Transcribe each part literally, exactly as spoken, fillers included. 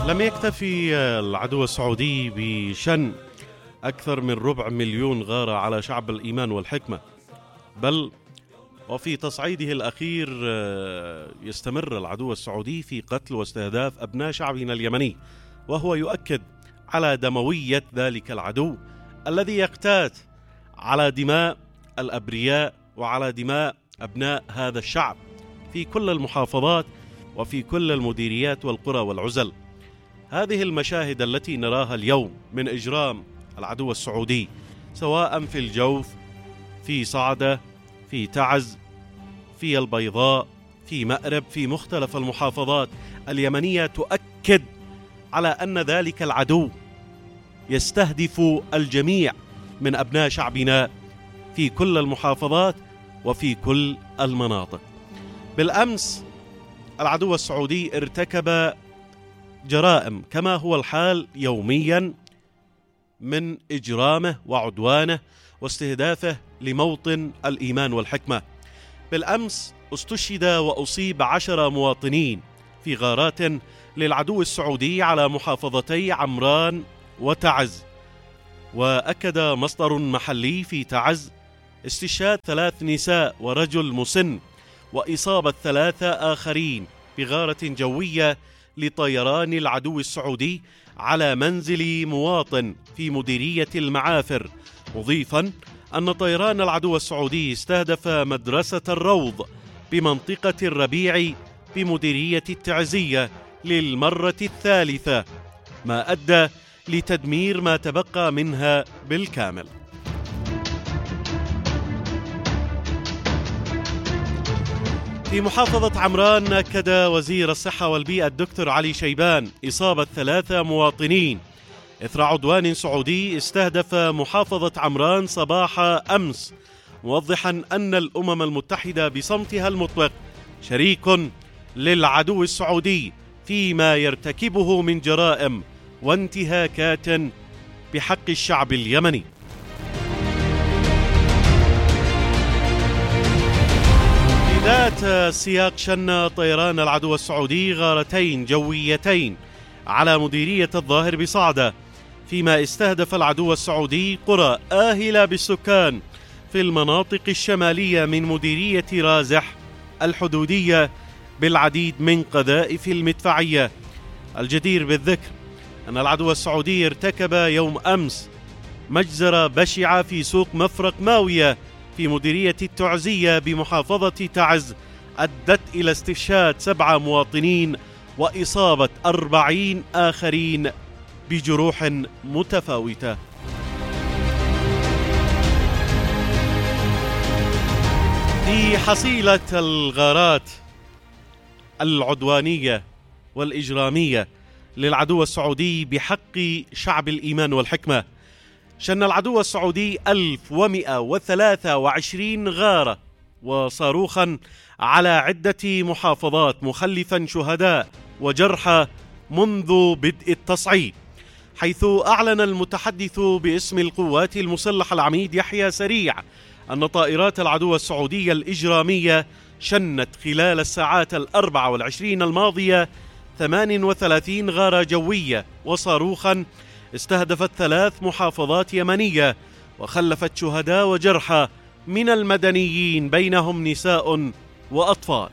لم يكتفي العدو السعودي بشن أكثر من ربع مليون غارة على شعب الإيمان والحكمة، بل وفي تصعيده الأخير يستمر العدو السعودي في قتل واستهداف أبناء شعبنا اليمني، وهو يؤكد على دموية ذلك العدو الذي يقتات على دماء الأبرياء وعلى دماء أبناء هذا الشعب في كل المحافظات وفي كل المديريات والقرى والعزل. هذه المشاهد التي نراها اليوم من إجرام العدو السعودي سواء في الجوف، في صعدة، في تعز، في البيضاء، في مأرب، في مختلف المحافظات اليمنية، تؤكد على أن ذلك العدو يستهدف الجميع من أبناء شعبنا في كل المحافظات وفي كل المناطق. بالأمس العدو السعودي ارتكب جرائم كما هو الحال يوميا من إجرامه وعدوانه واستهدافه لموطن الإيمان والحكمة. بالأمس استشهد وأصيب عشر مواطنين في غارات للعدو السعودي على محافظتي عمران وتعز. وأكد مصدر محلي في تعز استشهاد ثلاث نساء ورجل مسن وإصابة ثلاثة آخرين بغارة جوية لطيران العدو السعودي على منزل مواطن في مديرية المعافر، مضيفا أن طيران العدو السعودي استهدف مدرسة الروض بمنطقة الربيع بمديرية التعزية للمرة الثالثة، ما أدى لتدمير ما تبقى منها بالكامل. في محافظة عمران أكد وزير الصحة والبيئة الدكتور علي شيبان إصابة ثلاثة مواطنين إثر عدوان سعودي استهدف محافظة عمران صباح أمس، موضحا أن الأمم المتحدة بصمتها المطلق شريك للعدو السعودي فيما يرتكبه من جرائم وانتهاكات بحق الشعب اليمني. ذات سياق شن طيران العدو السعودي غارتين جويتين على مديرية الظاهر بصعدة، فيما استهدف العدو السعودي قرى آهلة بالسكان في المناطق الشمالية من مديرية رازح الحدودية بالعديد من قذائف المدفعية. الجدير بالذكر أن العدو السعودي ارتكب يوم أمس مجزرة بشعة في سوق مفرق ماوية في مديرية التعزية بمحافظة تعز، أدت إلى استشهاد سبعة مواطنين وإصابة أربعين آخرين بجروح متفاوتة. في حصيلة الغارات العدوانية والإجرامية للعدو السعودي بحق شعب الإيمان والحكمة، شن العدو السعودي ألف ومئة وثلاثة وعشرين غارة وصاروخا على عدة محافظات، مخلفا شهداء وجرحى منذ بدء التصعيد، حيث أعلن المتحدث باسم القوات المسلحة العميد يحيى سريع أن طائرات العدو السعودية الإجرامية شنت خلال الساعات الأربع والعشرين الماضية ثمان وثلاثين غارة جوية وصاروخا استهدفت ثلاث محافظات يمنية، وخلفت شهداء وجرحى من المدنيين بينهم نساء وأطفال.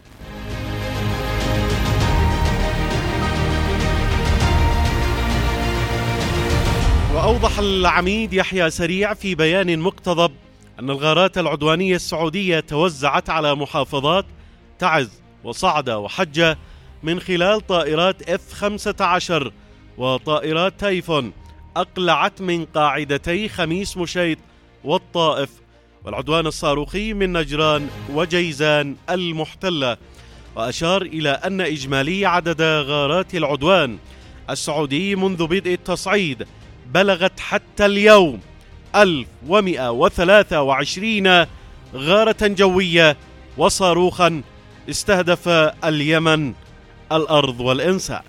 وأوضح العميد يحيى سريع في بيان مقتضب أن الغارات العدوانية السعودية توزعت على محافظات تعز وصعدة وحجة من خلال طائرات إف خمسة عشر وطائرات تايفون أقلعت من قاعدتي خميس مشيط والطائف، والعدوان الصاروخي من نجران وجيزان المحتلة. وأشار إلى أن إجمالي عدد غارات العدوان السعودي منذ بدء التصعيد بلغت حتى اليوم ألف ومئة وثلاثة وعشرين غارة جوية وصاروخا استهدف اليمن، الأرض والإنسان.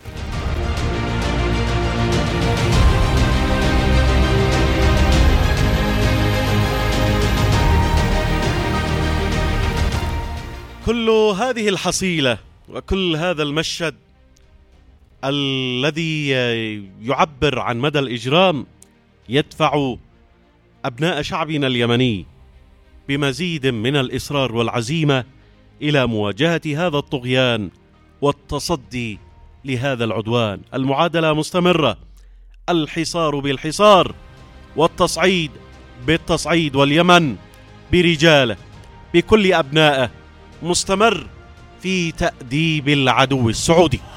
كل هذه الحصيلة وكل هذا المشهد الذي يعبر عن مدى الإجرام يدفع أبناء شعبنا اليمني بمزيد من الإصرار والعزيمة إلى مواجهة هذا الطغيان والتصدي لهذا العدوان. المعادلة مستمرة، الحصار بالحصار والتصعيد بالتصعيد، واليمن برجاله بكل أبنائه مستمر في تأديب العدو السعودي.